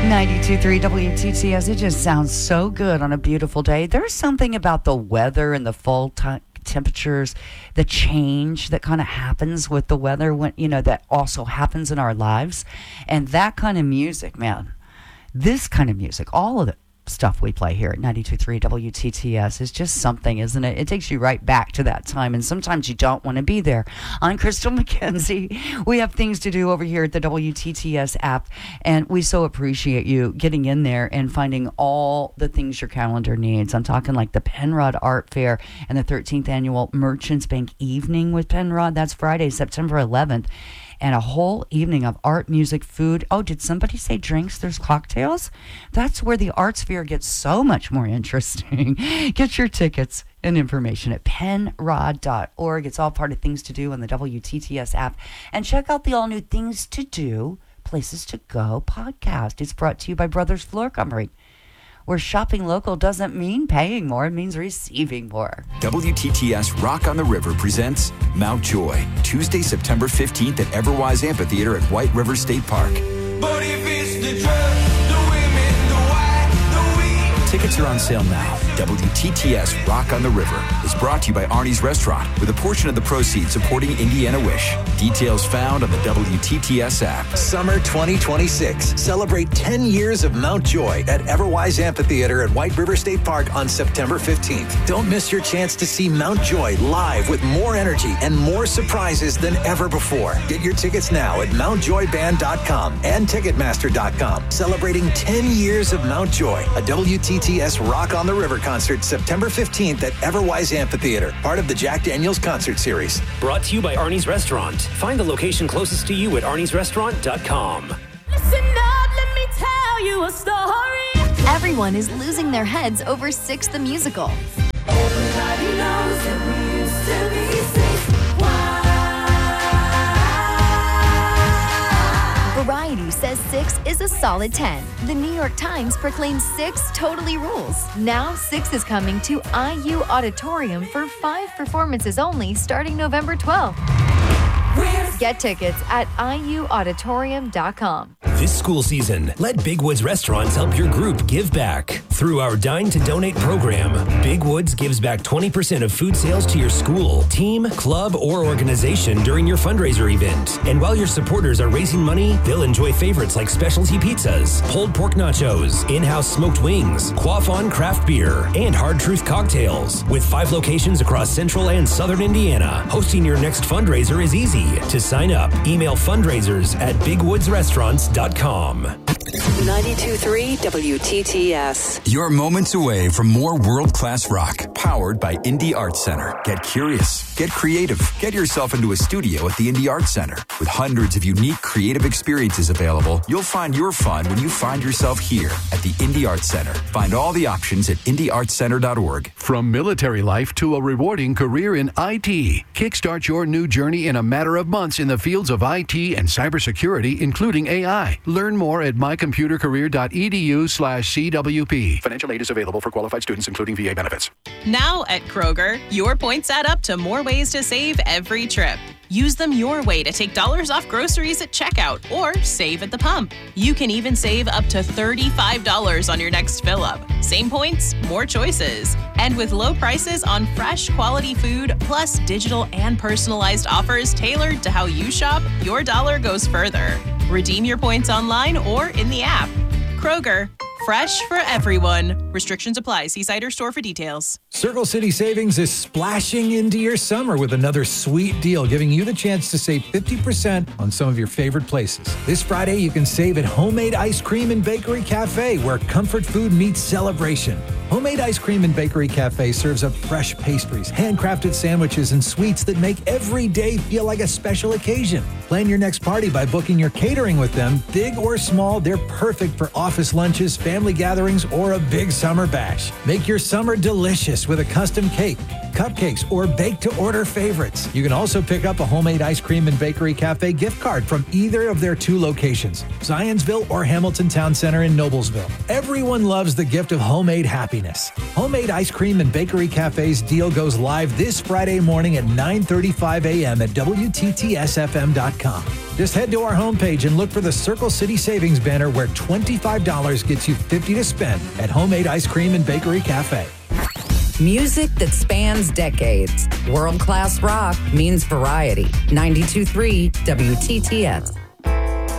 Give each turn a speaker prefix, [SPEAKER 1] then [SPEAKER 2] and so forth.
[SPEAKER 1] 92.3 WTTS. It just sounds so good on a beautiful day. There's something about the weather and the fall temperatures, the change that kind of happens with the weather when, that also happens in our lives. And that kind of music, man, this kind of music, all of it. Stuff we play here at 92.3 WTTS is just something, isn't it? It takes you right back to that time, and sometimes you don't want to be there. I'm Crystal McKenzie. We have things to do over here at the WTTS app, and we so appreciate you getting in there and finding all the things your calendar needs. I'm talking like the Penrod Art Fair and the 13th Annual Merchants Bank Evening with Penrod. That's Friday, September 11th. And a whole evening of art, music, food. Oh, did somebody say drinks? There's cocktails? That's where the arts fair gets so much more interesting. Get your tickets and information at penrod.org. It's all part of Things to Do on the WTTS app. And check out the all new Things to Do, Places to Go podcast. It's brought to you by Brothers Floor Covering, where shopping local doesn't mean paying more, it means receiving more.
[SPEAKER 2] WTTS Rock on the River presents Mount Joy, Tuesday, September 15th at Everwise Amphitheater at White River State Park.
[SPEAKER 3] But if it's the drugs, the women, the white, the weed.
[SPEAKER 2] Tickets are on sale now. WTTS Rock on the River is brought to you by Arnie's Restaurant, with a portion of the proceeds supporting Indiana Wish. Details found on the WTTS app.
[SPEAKER 4] Summer 2026. Celebrate 10 years of Mount Joy at Everwise Amphitheater at White River State Park on September 15th. Don't miss your chance to see Mount Joy live with more energy and more surprises than ever before. Get your tickets now at mountjoyband.com and ticketmaster.com. Celebrating 10 years of Mount Joy, a WTTS Rock on the River concert September 15th at Everwise Amphitheater, part of the Jack Daniels Concert Series.
[SPEAKER 5] Brought to you by Arnie's Restaurant. Find the location closest to you at arniesrestaurant.com.
[SPEAKER 6] Listen up, let me tell you a story.
[SPEAKER 7] Everyone is losing their heads over Six the Musical.
[SPEAKER 6] Everybody knows that we used to be six.
[SPEAKER 7] Variety says 6 is a solid 10. The New York Times proclaims 6 totally rules. Now 6 is coming to IU Auditorium for 5 performances only starting November 12th. Get tickets at iuauditorium.com.
[SPEAKER 5] This school season, let Big Woods Restaurants help your group give back. Through our Dine to Donate program, Big Woods gives back 20% of food sales to your school, team, club, or organization during your fundraiser event. And while your supporters are raising money, they'll enjoy favorites like specialty pizzas, pulled pork nachos, in-house smoked wings, Quaffon craft beer, and Hard Truth cocktails. With 5 locations across central and southern Indiana, hosting your next fundraiser is easy. To sign up, email fundraisers at bigwoodsrestaurants.com.
[SPEAKER 8] 92.3 WTTS.
[SPEAKER 2] You're moments away from more world-class rock, powered by Indie Arts Center. Get curious, get creative, get yourself into a studio at the Indie Arts Center. With hundreds of unique creative experiences available, you'll find your fun when you find yourself here at the Indie Arts Center. Find all the options at indieartscenter.org.
[SPEAKER 9] From military life to a rewarding career in IT, kickstart your new journey in a matter of months in the fields of IT and cybersecurity, including AI. Learn more at mycomputercareer.edu/CWP. Financial aid is available for qualified students, including VA benefits.
[SPEAKER 10] Now at Kroger, your points add up to more ways to save every trip. Use them your way to take dollars off groceries at checkout or save at the pump. You can even save up to $35 on your next fill up. Same points, more choices. And with low prices on fresh, quality food, plus digital and personalized offers tailored to how you shop, your dollar goes further. Redeem your points online or in the app. Kroger, fresh for everyone. Restrictions apply. See site or store for details.
[SPEAKER 11] Circle City Savings is splashing into your summer with another sweet deal, giving you the chance to save 50% on some of your favorite places. This Friday, you can save at Homemade Ice Cream and Bakery Cafe, where comfort food meets celebration. Homemade Ice Cream and Bakery Cafe serves up fresh pastries, handcrafted sandwiches, and sweets that make every day feel like a special occasion. Plan your next party by booking your catering with them. Big or small, they're perfect for office lunches, family gatherings, or a big summer bash. Make your summer delicious with a custom cake, cupcakes, or bake-to-order favorites. You can also pick up a Homemade Ice Cream and Bakery Cafe gift card from either of their 2 locations, Zionsville or Hamilton Town Center in Noblesville. Everyone loves the gift of homemade happiness. happiness. Homemade Ice Cream and Bakery Cafe's deal goes live this Friday morning at 9:35 a.m. at WTTSFM.com. Just head to our homepage and look for the Circle City Savings banner where $25 gets you $50 to spend at Homemade Ice Cream and Bakery Cafe.
[SPEAKER 12] Music that spans decades. World-class rock means variety. 92.3 WTTS.